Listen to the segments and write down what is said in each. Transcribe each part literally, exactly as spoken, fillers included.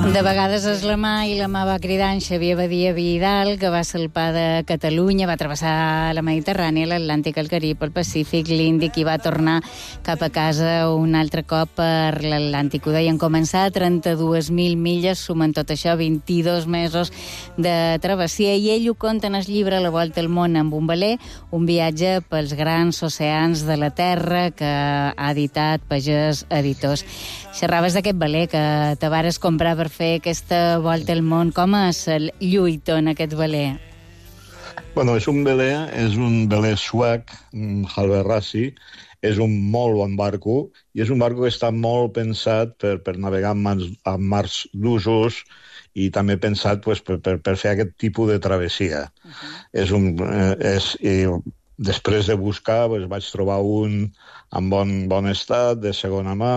De vegades és la mà i la mà va cridar en Xavier Badia Vidal, que va salpar de Catalunya, va travessar la Mediterrània, l'Atlàntic, el Carib, el Pacífic, l'Índic i va tornar cap a casa un altre cop per l'Atlàntic. Ho deien començar a trenta-dues mil milles, sumen tot això vint-i-dos mesos de travessia, i ell ho conta en el llibre La volta al món amb un veler, un viatge pels grans oceans de la Terra que ha editat Pagès Editors. Xerraves d'aquest veler que te vares comprar per fer aquesta volta al món. Com és el lluito en aquest veler? Bueno, és un veler, és un veler suec, un Halberrassi, és un molt bon barco, i és un barco que està molt pensat per, per navegar en mars, en mars d'usos, i també pensat pues, per, per, per fer aquest tipus de travessia. Uh-huh. És un, eh, és, i després de buscar pues, vaig trobar un en bon, bon estat, de segona mà,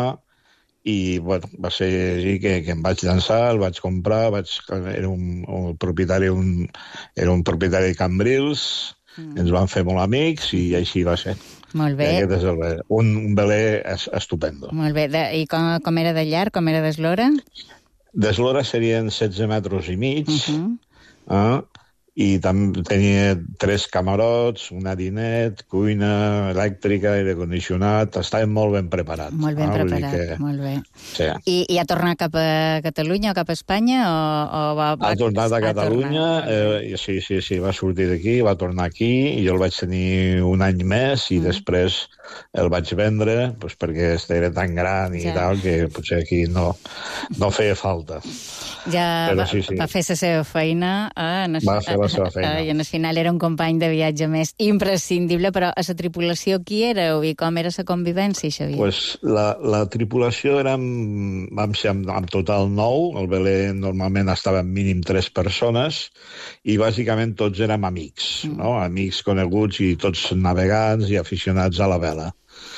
i bueno, va ser així que, que em vaig llançar, el vaig comprar, vaig, era un, un propietari un, era un propietari de Cambrils, mm. ens van fer molt amics i així va ser. Molt bé. Aquest és el, un, un veler estupendo. Molt bé. De, I com, com era de llarg, com era d'eslora? D'eslora serien setze metres i mig, uh-huh. eh? I també tenia tres camarots, un adinet, cuina elèctrica, aire condicionat. Estava molt ben preparat. Molt ben no? preparat, que... molt bé. Sí. I, I ha tornat cap a Catalunya o cap a Espanya? O, o va, va... Ha tornat a Catalunya, tornat. Eh, sí, sí, sí, va sortir d'aquí, va tornar aquí, i jo el vaig tenir un any més, i mm. després el vaig vendre, doncs, perquè era tan gran i ja. tal, que potser aquí no, no feia falta. Ja Però va, sí, sí. va fer la seva feina. Eh, en el, va fer la seva feina. Eh, I en el final era un company de viatge més imprescindible, però a la tripulació qui éreu i com era la convivència, Xavier? Pues la, la tripulació érem, vam ser en, en total nou, el veler normalment estava en mínim tres persones, i bàsicament tots érem amics, mm. no? Amics coneguts i tots navegants i aficionats a la vela.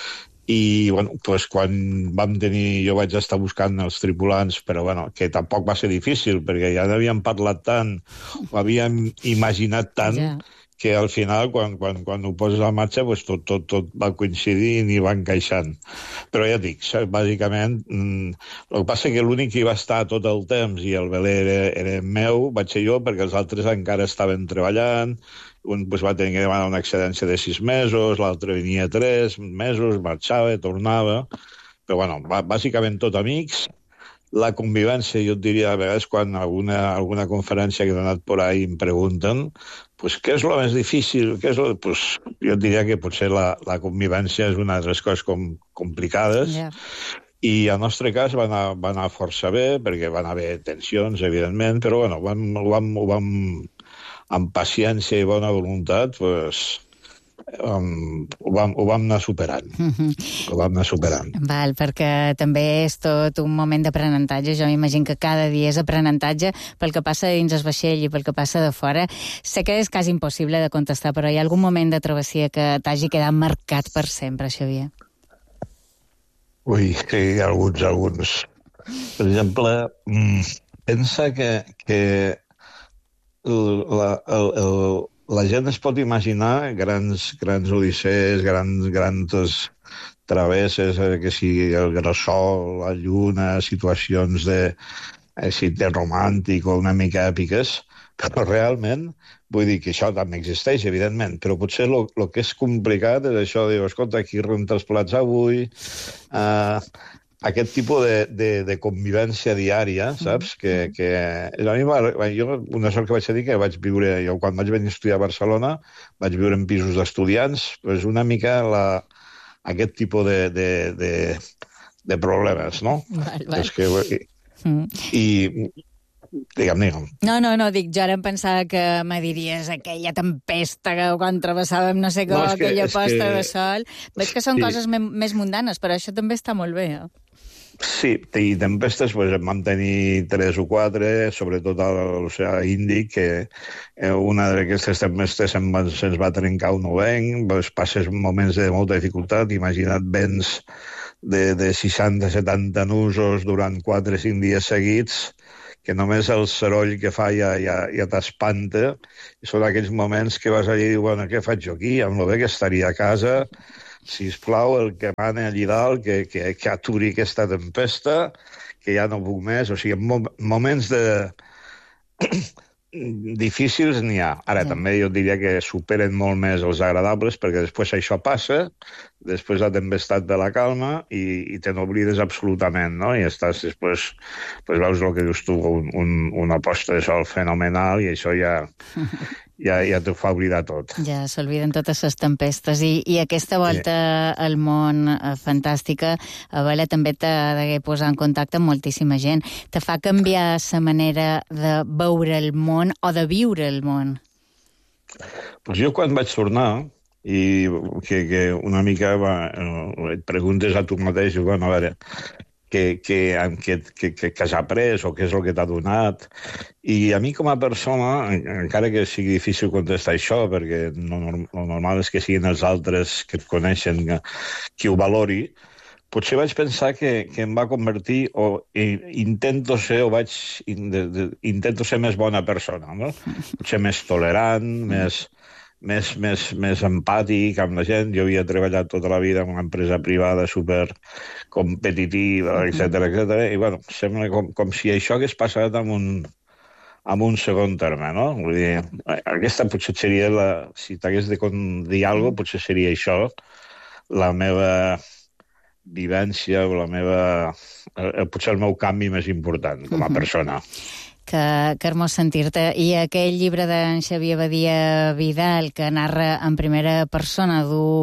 I, bueno, pues, quan vam tenir... Jo vaig estar buscant els tripulants, però, bueno, que tampoc va ser difícil, perquè ja n'havíem parlat tant, ho havíem imaginat tant, yeah. que al final, quan, quan, quan ho poses a marxa, pues, tot, tot, tot va coincidint i va encaixant. Però ja dic, bàsicament, mmm, el que passa que l'únic que va estar tot el temps, i el veler era, era meu, vaig ser jo, perquè els altres encara estaven treballant. Un pues, va tenir que demanar una excedència de sis mesos, l'altre venia tres mesos, marxava, tornava. Però, bueno, bàsicament tot amics. La convivència, jo et diria, a vegades, quan alguna, alguna conferència que he donat per ahí em pregunten pues, què és el més difícil? Què és lo... pues, jo et diria que potser la, la convivència és una de les coses com, complicades. Yeah. I al nostre cas va anar, va anar força bé, perquè van haver tensions, evidentment, però, bueno, vam, ho vam... Ho vam amb paciència i bona voluntat, pues, um, ho, vam, ho vam anar superant. Mm-hmm. Ho vam anar superant. Val, perquè també és tot un moment d'aprenentatge. Jo m'imagino que cada dia és aprenentatge pel que passa dins el vaixell i pel que passa de fora. Sé que és quasi impossible de contestar, però hi ha algun moment de travessia que t'hagi quedat marcat per sempre, Xavier? Ui, sí, alguns, alguns. Per exemple, pensa que... que La, el, el, la gent es pot imaginar grans, grans odissees, grans, grans travesses, eh, que sigui el grassol, la lluna, situacions de, eh, de romàntic o una mica èpiques, però realment, vull dir que això també existeix, evidentment, però potser el que és complicat és això de dir, escolta, qui renta els plats avui... Eh, aquest tipus de, de, de convivència diària, saps? Que, que a mi va, jo, una sort que vaig dir que vaig viure, jo quan vaig venir a estudiar a Barcelona, vaig viure en pisos d'estudiants, doncs una mica la, aquest tipus de, de, de, de problemes, no? Val, val. És que, i, mm. i digue'm, digue'm. No, no, no, dic, jo ara em pensava que me diries aquella tempesta que quan travessàvem no sé què, no, que, aquella posta que... de sol. Veig que són sí. coses me, més mundanes, però això també està molt bé, eh? Sí, i tempestes pues, en vam tenir tres o quatre, sobretot a l'oceà Índic, que una d'aquestes tempestes se'ns va trencar un ovenc, pues, passes moments de molta dificultat, imagina't vents de, de seixanta a setanta nusos durant quatre o cinc dies seguits, que només el soroll que fa ja, ja, ja t'espanta, i són aquells moments que vas allà i dius, bueno, què faig jo aquí? Amb lo bé que estaria a casa, sisplau, el que mana allí dalt, que, que, que aturi aquesta tempesta, que ja no puc més. O sigui, mo moments de... difícils n'hi ha. Ara, sí. També jo diria que superen molt més els agradables, perquè després això passa, després la tempestat de la calma i, i te n'oblides absolutament, no? I estàs després, pues veus el que dius tu, un, un, una posta de sol fenomenal i això ja, ja, ja t'ho fa oblidar tot. Ja s'olviden totes les tempestes. I, i aquesta volta sí. al món eh, fantàstica, a veure, també t'ha de posar en contacte amb moltíssima gent. Te fa canviar la manera de veure el món o de viure el món? Pues jo quan vaig tornar, i que, que una mica va, eh, et preguntes a tu mateix, bueno, a veure, què, què, què, què, què has après o què és el que t'ha donat. I a mi com a persona, encara que sigui difícil contestar això, perquè no, no normal és que siguin els altres que et coneixen qui ho valori, potser vaig pensar que, que em va convertir o intento ser o vaig de, de, intento ser més bona persona, no? Potser més tolerant, més, més, més, més empàtic amb la gent. Jo havia treballat tota la vida en una empresa privada super competitiva, etcètera, etcètera, i bueno, sembla com, com si això hagués passat amb un, amb un segon terme, no? Vull dir, aquesta potser seria la... Si t'hagués de dir alguna cosa, potser seria això, la meva vivència o la meva... potser el meu canvi més important com a persona. Que, que hermós sentir-te. I aquell llibre d'en Xavier Badia Vidal que narra en primera persona,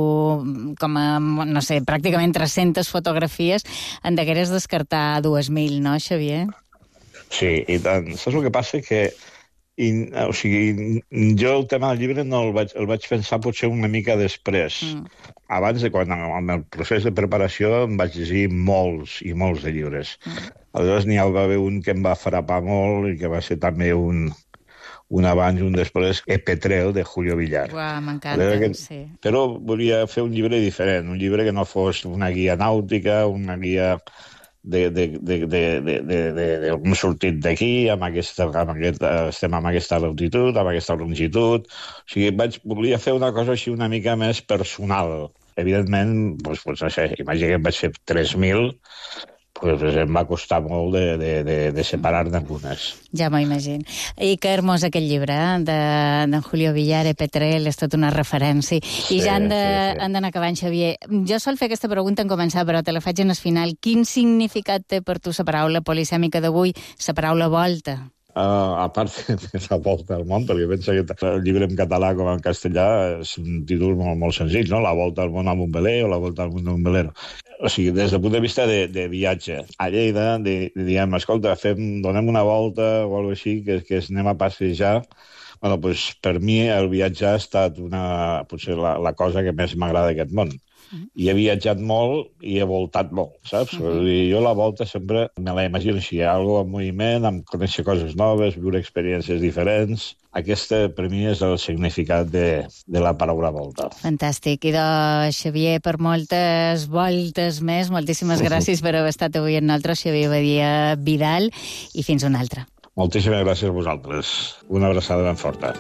du com a, no sé, pràcticament tres-centes fotografies, en degueres descartar dues mil, no, Xavier? Sí, i tant. Saps el que passa? Que I, o sigui, jo el tema del llibre no el vaig, el vaig pensar potser una mica després. Mm. Abans de quan, en el procés de preparació, em vaig llegir molts i molts de llibres. Mm. Aleshores, n'hi va haver un que em va frapar molt i que va ser també un, un abans i un després, Epetrel, de Julio Villar. Uau, m'encanta, que... sí. Però volia fer un llibre diferent, un llibre que no fos una guia nàutica, una guia... de, de, de, de, de, de, de, de hem sortit d'aquí, amb aquesta, amb aquest, estem amb aquesta altitud, amb aquesta longitud. O sigui, vaig, volia fer una cosa així una mica més personal. Evidentment, doncs, doncs no sé, imagina que vaig fer tres mil, pues em va costar molt de, de, de, de separar-ne algunes. Ja m'ho imagino. I que hermós aquest llibre, eh? de, de Julio Villar, Petrel, és tota una referència. I sí, ja han d'anar sí, sí. acabant, Xavier. Jo sol fer aquesta pregunta en començar, però te la faig en el final. Quin significat té per tu la paraula polisèmica d'avui, la paraula volta? Uh, a part de la volta al món, perquè penso que el llibre en català com en castellà és un títol molt, molt senzill, no? La volta al món amb un veler o la volta al món amb un velero. O sigui, des del punt de vista de, de viatge. A Lleida, de, de, diem, escolta, fem, donem una volta o alguna així, que, que anem a passejar. Bueno, doncs, per mi el viatge ha estat una, potser la, la cosa que més m'agrada d'aquest món. I he viatjat molt i he voltat molt, saps? Uh-huh. I jo la volta sempre me la imagino així, algo en moviment, amb conèixer coses noves, viure experiències diferents. Aquesta, per mi, és el significat de, de la paraula volta. Fantàstic. I de Xavier, per moltes voltes més, moltíssimes gràcies per haver estat avui amb nosaltres, Xavier Badia Vidal, i fins una altra. Moltíssimes gràcies a vosaltres. Una abraçada ben forta.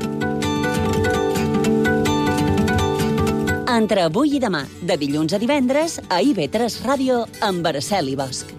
Entre avui i demà, de dilluns a divendres, a I V tres Ràdio, amb Araceli Bosch.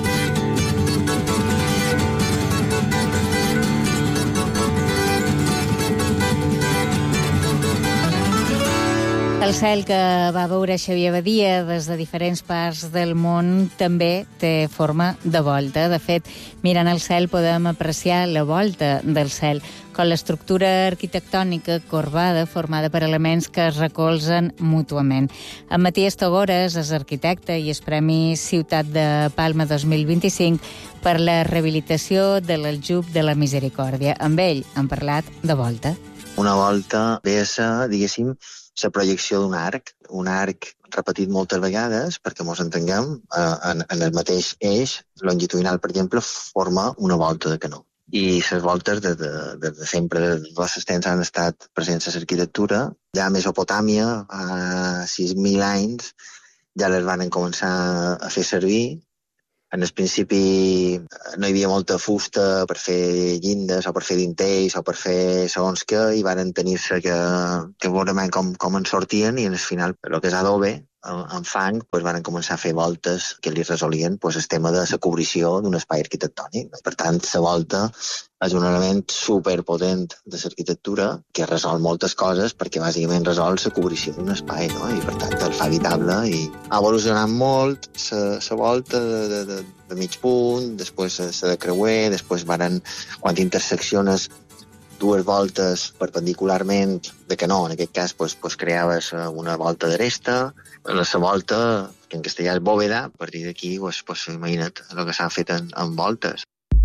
El cel que va veure Xavier Badia des de diferents parts del món també té forma de volta. De fet, mirant el cel podem apreciar la volta del cel, com l'estructura arquitectònica corbada formada per elements que es recolzen mútuament. En Matías Togores és arquitecte i és Premi Ciutat de Palma dos mil vint-i-cinc per la rehabilitació de l'Aljub de la Misericòrdia. Amb ell hem parlat de volta. Una volta ve a ser, diguéssim, la projecció d'un arc, un arc repetit moltes vegades, perquè mos entenguem, eh, en, en el mateix eix longitudinal, per exemple, forma una volta de canó. I les voltes de, de, de, de sempre, de diversos temps, han estat presents a l'arquitectura. Ja a Mesopotàmia, a sis mil anys, ja les van començar a fer servir. En el principi no hi havia molta fusta per fer llindes o per fer dintells o per fer segons què, i varen tenir-se que, que veurem com, com en sortien, i en el final el que és adobe en fang, pues, van començar a fer voltes que li resolien pues, el tema de la cobrició d'un espai arquitectònic. Per tant, la volta és un element superpotent de l'arquitectura que resol moltes coses perquè bàsicament resol la cobrició d'un espai, no? I per tant el fa habitable i ha evolucionat molt la volta de, de, de, de mig punt, després la de creuer, després varen, quan intersecciones dues voltes perpendicularment de canó, en aquest cas pues, pues, creaves una volta d'aresta, la volta, que en castellà és bòveda, a partir d'aquí pues, pues, imagina't el que s'ha fet en, en voltes.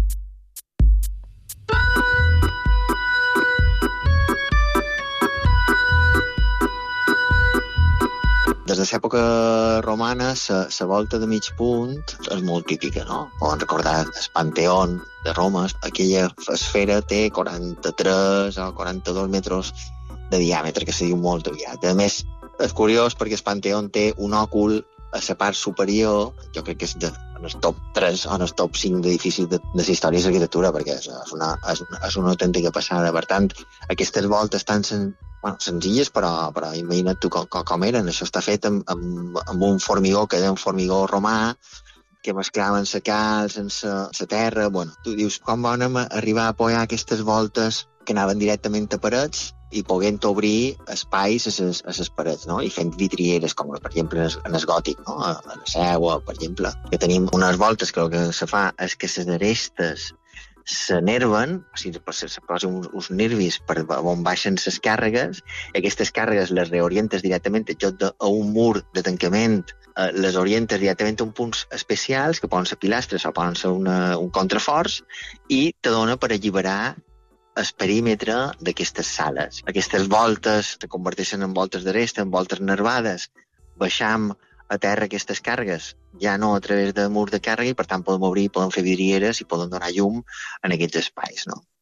Des de l'època romana, la volta de mig punt és molt típica, no? Poden recordar el Panteón de Roma. Aquella esfera té quaranta-tres o quaranta-dos metres de diàmetre, que se diu molt aviat. A més, és curiós perquè el Panteón té un òcul a la part superior, jo crec que és de, en el top tres o en el top cinc d'edificis de, de la història de l'arquitectura, perquè és una, és, una, és una autèntica passada. Per tant, aquestes voltes tan sen, bueno, senzilles, però, però imagina't tu com, com eren. Això està fet amb, amb, amb un formigó, que era un formigó romà, que mesclaven la calç amb la terra. Bueno, tu dius, com vam arribar a apoyar aquestes voltes que anaven directament a parets i poguent obrir espais a les, a les parets, no? I fent vidrieres, com per exemple en el, en el gòtic, no? A, a la Seua, per exemple, que tenim unes voltes que el que se fa és que les arestes s'enerven, o sigui, se posen uns, uns nervis per on baixen les càrregues, i aquestes càrregues les reorientes directament en lloc d'un mur de tancament, eh, les orientes directament a uns punts especials, que poden ser pilastres o poden ser una, un contraforts, i te dona per alliberar el perímetre d'aquestes sales. Aquestes voltes se converteixen en voltes d'aresta, en voltes nervades. Baixam a terra aquestes càrregues, ja no a través de murs de càrrega, i per tant podem obrir, podem fer vidrieres i podem donar llum en aquests espais, no?